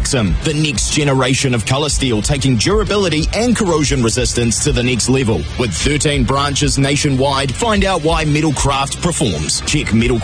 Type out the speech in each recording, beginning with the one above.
Maxim, the next generation of colour steel, taking durability and corrosion resistance to the next level. With 13 branches nationwide, find out why Metalcraft performs. Check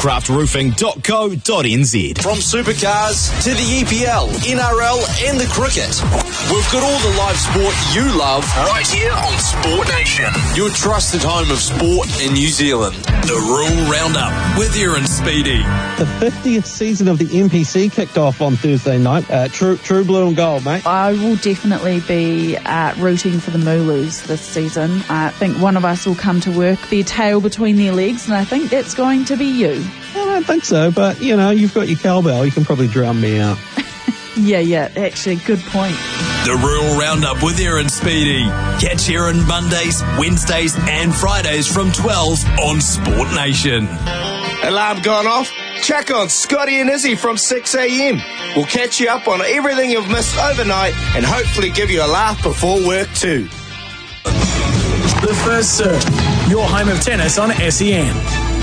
metalcraftroofing.co.nz. From supercars to the EPL, NRL and the cricket, we've got all the live sport you love right here on Sport Nation. Your trusted home of sport in New Zealand. The Rural Roundup with Aaron Speedy. The 50th season of the NPC kicked off on Thursday night. True blue and gold, mate. I will definitely be rooting for the Mooloos this season. I think one of us will come to work, their tail between their legs, and I think that's going to be you. I don't think so, but, you've got your cowbell. You can probably drown me out. Yeah, actually, good point. The Rural Roundup with Aaron Speedy. Catch Aaron Mondays, Wednesdays and Fridays from 12 on Sport Nation. Alarm gone off? Check on Scotty and Izzy from 6 a.m. We'll catch you up on everything you've missed overnight and hopefully give you a laugh before work too. The First Serve, your home of tennis on SEN.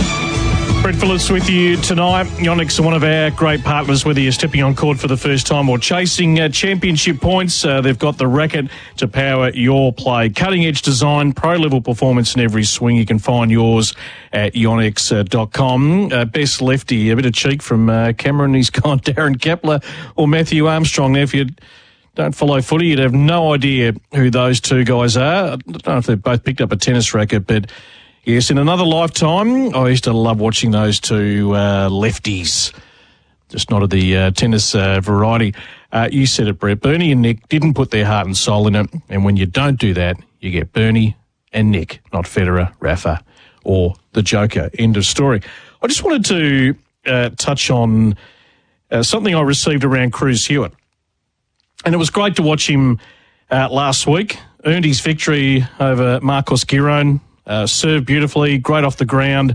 Brett Phillips with you tonight. Yonex are one of our great partners, whether you're stepping on court for the first time or chasing championship points. They've got the racket to power your play. Cutting-edge design, pro-level performance in every swing. You can find yours at yonex.com. Best lefty, a bit of cheek from Cameron. He's gone Darren Kepler or Matthew Armstrong. Now, if you don't follow footy, you'd have no idea who those two guys are. I don't know if they've both picked up a tennis racket, but yes, in another lifetime, I used to love watching those two lefties, just not of the tennis variety. You said it, Brett. Bernie and Nick didn't put their heart and soul in it, and when you don't do that, you get Bernie and Nick, not Federer, Rafa, or the Joker. End of story. I just wanted to touch on something I received around Cruz Hewitt, and it was great to watch him last week. Earned his victory over Marcos Giron. Served beautifully, great off the ground,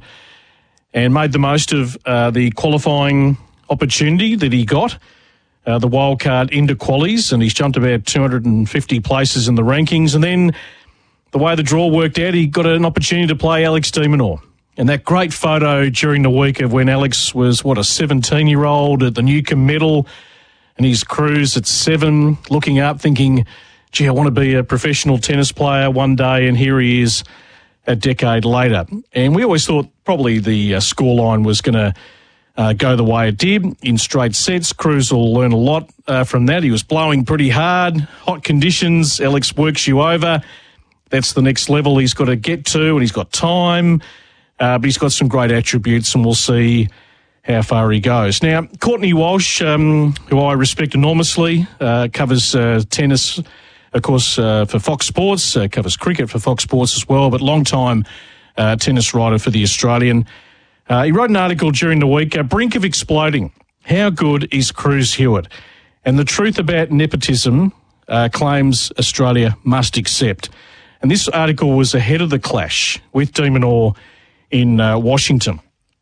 and made the most of the qualifying opportunity that he got, the wildcard into qualies, and he's jumped about 250 places in the rankings. And then the way the draw worked out, he got an opportunity to play Alex de Minaur. And that great photo during the week of when Alex was, a 17-year-old at the Newcomb Medal, and his Cruz at 7, looking up, thinking, gee, I want to be a professional tennis player one day, and here he is a decade later. And we always thought probably the scoreline was going to go the way it did in straight sets. Cruz will learn a lot from that. He was blowing pretty hard, hot conditions. Alex works you over. That's the next level he's got to get to, and he's got time. But he's got some great attributes, and we'll see how far he goes. Now, Courtney Walsh, who I respect enormously, covers tennis, of course, for Fox Sports, covers cricket for Fox Sports as well, but long-time tennis writer for The Australian. He wrote an article during the week, Brink of Exploding. How good is Cruz Hewitt? And the truth about nepotism claims Australia must accept. And this article was ahead of the clash with de Minaur in Washington,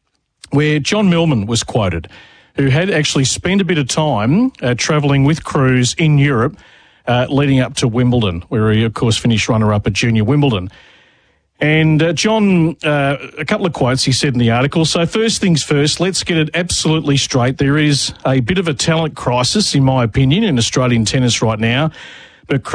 where John Millman was quoted, who had actually spent a bit of time travelling with Cruz in Europe leading up to Wimbledon, where he, of course, finished runner-up at Junior Wimbledon. And John, a couple of quotes he said in the article. So first things first, let's get it absolutely straight. There is a bit of a talent crisis, in my opinion, in Australian tennis right now. But